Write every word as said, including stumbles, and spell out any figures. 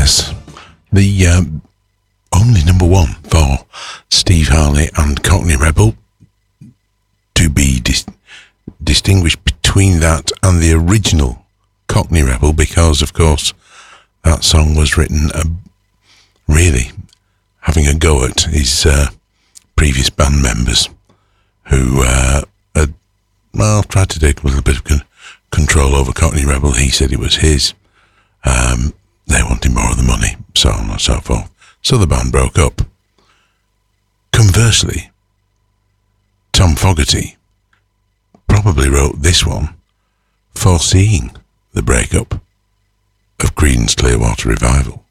Yes, the um, only number one for Steve Harley and Cockney Rebel, to be dis- distinguished between that and the original Cockney Rebel, because of course that song was written uh, really having a go at his uh, previous band members who uh, had, well, tried to take a little bit of con- control over Cockney Rebel. He said it was his. Um, they wanted more of the money, so on and so forth. So the band broke up. Conversely, Tom Fogerty probably wrote this one foreseeing the breakup of Creedence Clearwater Revival.